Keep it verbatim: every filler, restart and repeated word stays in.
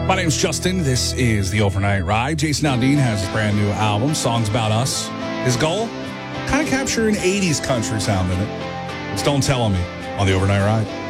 My name's Justin. This is The Overnight Ride. Jason Aldean has his brand new album, Songs About Us. His goal? Kind of capture an eighties country sound in it. It's Don't Tell On Me on The Overnight Ride.